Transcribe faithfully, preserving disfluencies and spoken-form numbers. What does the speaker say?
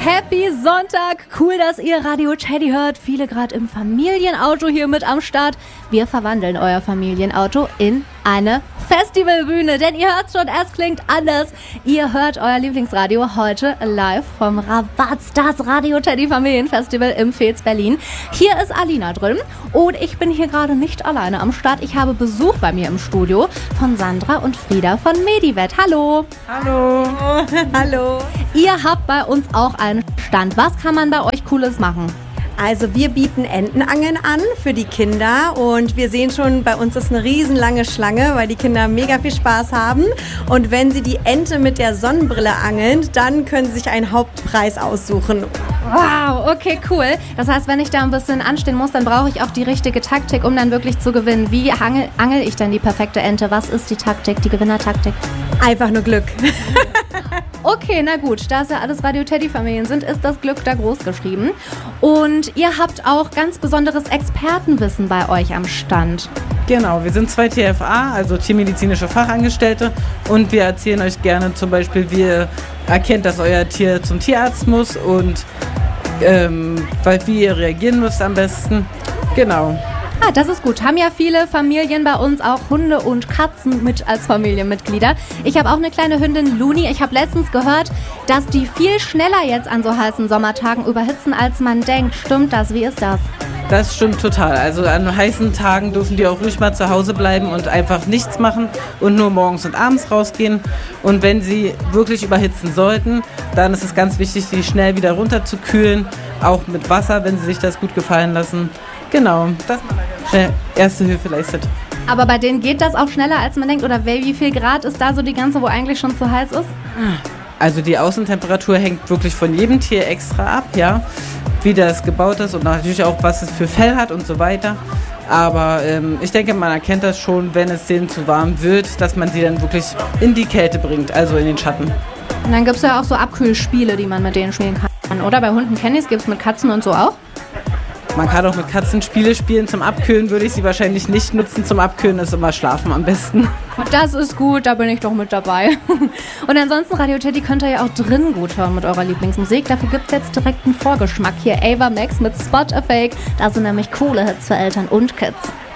Happy Sonntag! Cool, dass ihr Radio Teddy hört. Viele gerade im Familienauto hier mit am Start. Wir verwandeln euer Familienauto in eine Festivalbühne, denn ihr hört schon, es klingt anders. Ihr hört euer Lieblingsradio heute live vom Rabatz, das Radio Teddy Familienfestival im Fez Berlin. Hier ist Alina drin und ich bin hier gerade nicht alleine am Start. Ich habe Besuch bei mir im Studio von Sandra und Frieda von Medivet. Hallo! Hallo! Hallo! Ihr habt bei uns auch einen Stand. Was kann man bei euch Cooles machen? Also wir bieten Entenangeln an für die Kinder und wir sehen schon, bei uns ist eine riesenlange Schlange, weil die Kinder mega viel Spaß haben. Und wenn sie die Ente mit der Sonnenbrille angeln, dann können sie sich einen Hauptpreis aussuchen. Wow, okay, cool. Das heißt, wenn ich da ein bisschen anstehen muss, dann brauche ich auch die richtige Taktik, um dann wirklich zu gewinnen. Wie angel, angel ich denn die perfekte Ente? Was ist die Taktik, die Gewinnertaktik? Einfach nur Glück. Okay, na gut, da es ja alles Radio Teddy Familien sind, ist das Glück da groß geschrieben. Und ihr habt auch ganz besonderes Expertenwissen bei euch am Stand. Genau, wir sind zwei T F A, also tiermedizinische Fachangestellte, und wir erzählen euch gerne zum Beispiel, wie ihr erkennt, dass euer Tier zum Tierarzt muss und ähm, weil, wie ihr reagieren müsst am besten. Genau. Ah, das ist gut. Haben ja viele Familien bei uns auch Hunde und Katzen mit als Familienmitglieder. Ich habe auch eine kleine Hündin, Luni. Ich habe letztens gehört, dass die viel schneller jetzt an so heißen Sommertagen überhitzen, als man denkt. Stimmt das? Wie ist das? Das stimmt total. Also an heißen Tagen dürfen die auch ruhig mal zu Hause bleiben und einfach nichts machen und nur morgens und abends rausgehen. Und wenn sie wirklich überhitzen sollten, dann ist es ganz wichtig, sie schnell wieder runterzukühlen, auch mit Wasser, wenn sie sich das gut gefallen lassen. Genau, dass man schnell Erste Hilfe leistet. Aber bei denen geht das auch schneller, als man denkt? Oder wie viel Grad ist da so die Grenze, wo eigentlich schon zu heiß ist? Also die Außentemperatur hängt wirklich von jedem Tier extra ab, ja, wie das gebaut ist und natürlich auch, was es für Fell hat und so weiter. Aber ähm, ich denke, man erkennt das schon, wenn es denen zu warm wird, dass man sie dann wirklich in die Kälte bringt, also in den Schatten. Und dann gibt es ja auch so Abkühlspiele, die man mit denen spielen kann, oder? Bei Hunden kenne ich es, gibt es mit Katzen und so auch? Man kann auch mit Katzen Spiele spielen. Zum Abkühlen würde ich sie wahrscheinlich nicht nutzen. Zum Abkühlen ist immer Schlafen am besten. Das ist gut, da bin ich doch mit dabei. Und ansonsten, Radio Teddy könnt ihr ja auch drin gut hören mit eurer Lieblingsmusik. Dafür gibt es jetzt direkt einen Vorgeschmack. Hier Ava Max mit Spot a Fake. Da sind nämlich coole Hits für Eltern und Kids.